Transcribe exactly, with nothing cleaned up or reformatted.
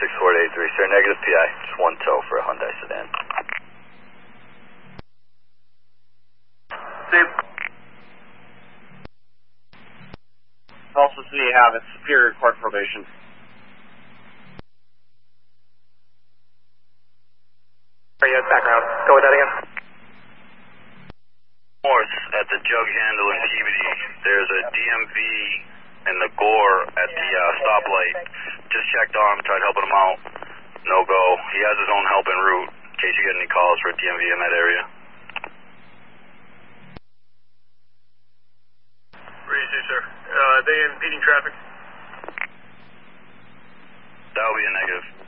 six four eight three, sir. Negative P I. Just one tow for a Hyundai sedan. Steve. Also see you have it. Superior Court probation. Yes, background. Go with that again. North at the Jug Handle in Peabody. There's a D M V in the Gore at the uh, stoplight. Just checked on him, tried helping him out. No go. He has his own help en route in case you get any calls for a D M V in that area. Breezy, sir. Uh, they impeding traffic? That will be a negative.